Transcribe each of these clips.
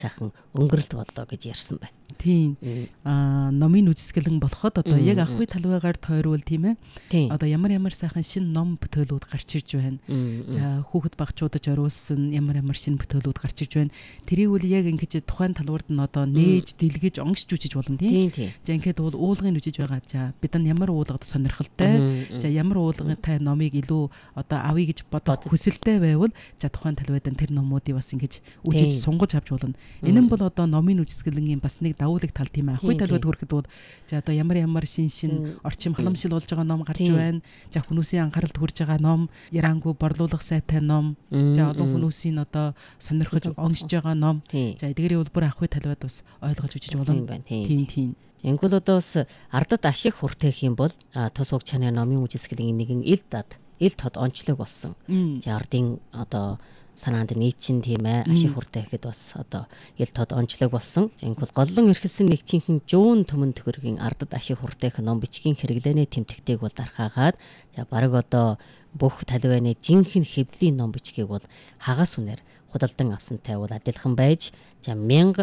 сайхан өнгөрөлт боллоо гэж ярьсан байна. Тийм. Номын үзэсгэлэн болоход одоо яг ахуй талбайгаар тойрвол тийм ээ. Одоо ямар сайхан шинэ ном бүтээлүүд гарч ирж байна. За хүүхэд багчуудад зориулсан ямар шинэ бүтээлүүд гарч ирж байна. Тэрийг үл яг ингэж тухайн талбарт нь одоо нээж, дэлгэж, онгоцж үжиж болно тийм. За ингээд бол уулгын үжиж байгаа. За бид нар ямар уулгад сонирхолтой. За ямар уулгатай номыг илүү одоо авъя гэж бодох хүсэлтэй байвал за тухайн талбайд тэр номуудыг бас ингэж үжиж сунгаж авч болно. Энэ нь бол одоо номын үзэсгэлэнгийн бас нэг давуулаг тал тийм ээ. Ахуй талбайд хүрэхэд бол за одоо ямар шин орчим халамжил болж байгаа ном гарч байна. За хүмүүсийн анхааралд хүрж байгаа ном, ярангүй борлуулах сайтай ном. За олон хүмүүсийн одоо сонирхож онгож байгаа ном. За эдгээрийн улбар ахуй талбайд бас ойлгож үжиж болно. Тийм. Ингэвэл одоо бас ардад ашиг хүртэх юм бол тус уг чанарын номын үзэсгэлэнгийн нэгэн ил тод онцлог болсон. За ардын одоо санаанд нийтчин тийм ээ ашиг хүртэхэд бас одоо ил тод онцлог болсон. Ингэвэл голлон эрхэлсэн нэгчийнхэн жуун төмөн төгөргийн ардад ашиг хүртэх ном бичгийн хэрэглээний тэмдэгтийг бол дархаагаад за бараг одоо бүх талбайны жинхэнэ хэвлэлийн ном бичгийг бол хагас үнээр худалдан авсантай бол адилхан байж за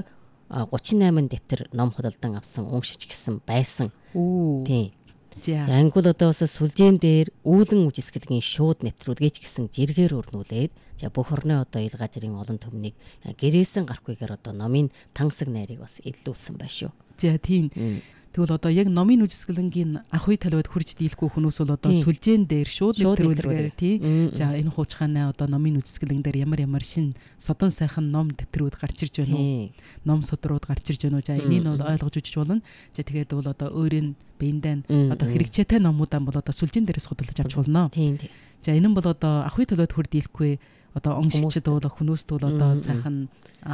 1038 дэвтэр ном худалдан авсан уншиж гисэн байсан. Тийм. За ангул одоо бас сүлжээн дээр үүлэн үжисгэлгийн шууд нэвтрүүлгээж гисэн жиргээр өрнүүлээд за бүх орны одоо ил газрын олон төмнийг гэрээсэн гарахгүйгээр одоо номын тансаг найрыг бас илүүлсэн байна шүү. За тийм. Тэгвэл одоо яг номын үжисгэлэнгийн ахуй талбайд хурж дийлэхгүй хүмүүс бол одоо сүлжээн дээр шууд нэвтрүүлгээр тийм. За энэ хуучгааны одоо номын үжисгэлэн дээр ямар шин содон сайхан ном дэвтрүүд гарч ирж байна уу? Ном содрууд гарч ирж байна уу? За энийг бол ойлгож үжиж болно. За тэгээд бол одоо өөрийн биендээ одоо хэрэгцээтэй номуудаа бол одоо сүлжээн дээрээс худалдаж авч болно. Тийм. За энэ нь бол одоо ахуй талбайд хурд дийлэхгүй одоо онгшигчд бол хүмүүст бол одоо сайхан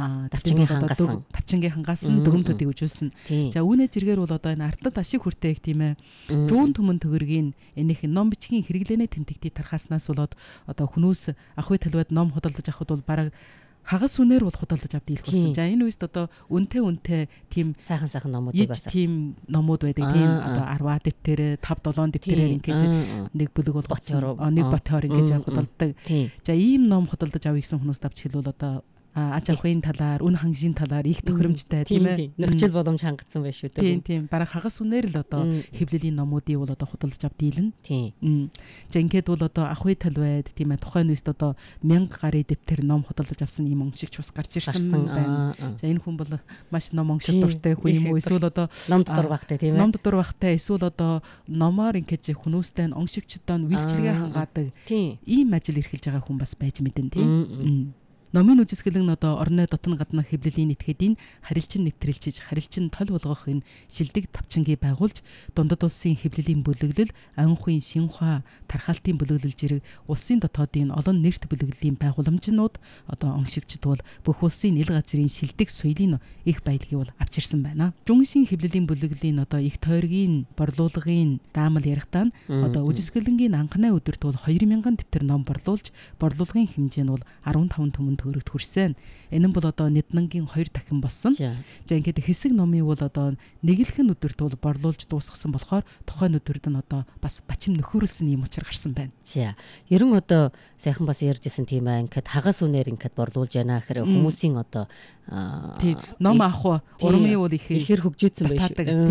тавчингийн хангасан дүгнэлтүүдийг үзүүлсэн. За үүнээ зэргээр бол одоо энэ ардад ашиг хүртээх тийм ээ. Жуун төмөн төгөргийн энийх ном бичгийн хэрэглээний тэмдэгтийг тархааснаас болоод одоо хүмүүс ахуй талбайд ном худалдаж авахд бол бараг хагас үнээр бол худалдаж авд дийлэх болсон. За энэ үест одоо үнтэй тийм сайхан номуудыг бас тийм номууд байдаг. Тийм одоо 10 дэвтэр 5-7 дэвтэрээр ингэж нэг бүлэг болгоцсон. Нэг ботоор ингэж худалдаг. За ийм ном худалдаж авъя гэсэн хүмүүст авч хэлвэл одоо аж ахуйн талаар, үн хангалтын талаар их тохиромжтой тийм ээ. Нөхцөл боломж хангацсан байх шүү дээ. Тийм. Бараг хагас үнээр л одоо хэвлэлийн номуудыг бол одоо худалдаж авд дийлнэ. Тийм. За ингээд бол одоо ахуй талбайд тийм ээ тухайн үест одоо 1000 гаруй дэвтэр ном худалдаж авсан ийм онгшигч бас гарч ирсэн байна. За энэ хүн бол маш ном онгшил дуртай хүн юм уу? Эсвэл одоо ном дотор багтай тийм ээ. Ном дотор багтай эсвэл одоо номоор ингээд хүмүүстээ онгшигчдаа үйлчилгээ хангаадаг ийм ажил эрхэлж байгаа хүн бас байж мэдэн тийм. Номын үжисгэлэн одоо орны дотн гаднах хэвлэлийн этгээдийн харилцан нэвтрэлжиж, харилцан тол болгох энэ шилдэг тавчингийг байгуулж, дундад улсын хэвлэлийн бүлэглэл, анхуйн шинхва тархаалтын бүлэглэл зэрэг улсын дотоодын олон нэрт бүлэглэлийн байгууламжнууд одоо оншигчд бол бүх улсын ил газрын шилдэг соёлын их баялагийг бол авчирсан байна. Жүнгийн хэвлэлийн бүлэглэлийн одоо их тойргийн борлуулгын даамал ярихдаа одоо үжисгэлэнгийн анхны өдөрт бол 2000 дэвтэр ном борлуулж, борлуулгын хэмжээ нь бол 15 төмөн төгрөгт хүрсэн. Энэ нь бол одоо Нэднангийн 2 дахин болсон. За ингээд хэсэг номыг бол одоо нэглэхэн өдөрт бол борлуулж дуусгасан болохоор тухайн өдөрт нь одоо бас бачим нөхөөрүүлсэн юм учир гарсан байна. За ерөн одоо сайхан бас ярьжсэн тийм ээ. Ингээд хагас үнээр ингээд борлуулж байна гэхээр хүмүүсийн одоо тийм ном авах урмын бол ихээр хөгжөөдсөн байж.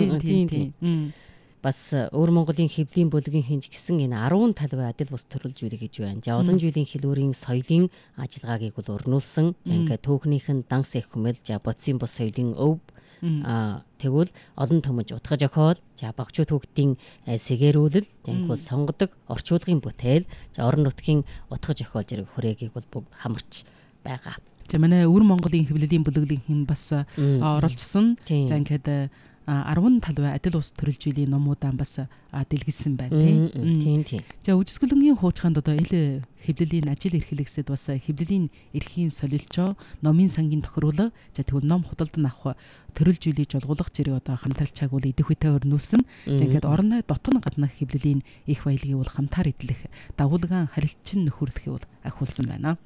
Тийм. Бас өвөр Монголын хэвлэлийн бүлгийн хинж гэсэн энэ 10 талбай адил бус төрөлжүүлэх гэж байна. За олон жилийн хэлбэрийн соёлын ажиллагаагийг бол өрнүүлсэн. За ингээд төөхнийх нь данс их хүмэл, за бодисын бус соёлын өв тэгвэл олон төмөж утгаж өгөөл, за багчууд хүүхдийн сэгэрүүлэл, за ингээд сонгодог орчуулгын бүтээл, за орон нутгийн утгаж өгөөл зэрэг хүрээгийг бол бүгд хамарч байгаа. За манай өвөр Монголын хэвлэлийн бүлэглэлийн хин бас оролцсон. За ингээд 10 талбай адил ус төрөлжүүлэх номуудаа бас дэлгэсэн байна тийм. За үжисгэлэнгийн хуучгаанд одоо ил хэвлэлийн ажил эрхлэгсэд бас хэвлэлийн эрхийн солилчоо, номын сангийн тохируулга, за тэгвэл ном худалдан авах төрөлжүүлэх жолгуулах зэрэг одоо хамтарчааг бол идэх үедээ өрнүүлсэн. За ингээд орны дотн гаднах хэвлэлийн их баялагийг бол хамтаар эдлэх дагуулгаан харилцан нөхөрлөхийг бол ахиулсан байна.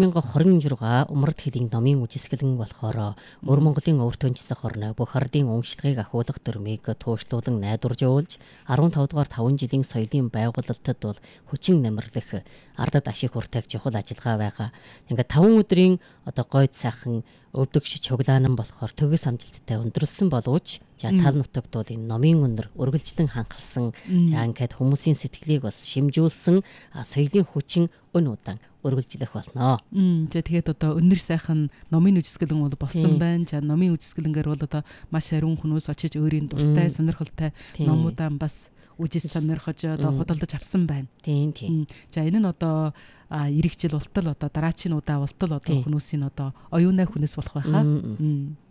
2026 умард хэдийн номын үжисгэлэн болохоор өвөр Монголын өвөр төнчсөх орны бүх ардын уншлагыг ахиулах дүрмийг туушлуулан найдварж явуулж 15 дугаар 5 жилийн соёлын байгуулалтад бол хүчин нэмэрлэх ардад ашиг хүртээх чухал ажиллагаа байгаа. Ингээд 5 өдрийн одоо гойд сайхан өвдөгч чуглаанан болохоор төгс амжилттай өндөрлсөн боловч за тал нутагт бол энэ номын өнөр үргэлжлэн ханхалсан за ингээд хүмүүсийн сэтгэлийг бас шимжүүлсэн соёлын хүчин өн удаан үргэлжлэх болно. За тэгээд одоо өнөр сайхан номын үжисгэлэн бол болсон байна. За номын үжисгэлэнгээр бол одоо маш ариун хүмүүс очиж өөрийн дуртай сонирхолтой номуудаа бас үжис сонирхож одоо худалдаж авсан байна. Тийм. За энэ нь одоо ирэх жил болтол одоо дараачийн удаа болтол одоо хүмүүсийн одоо оюунаа хүнээс болох байхаа.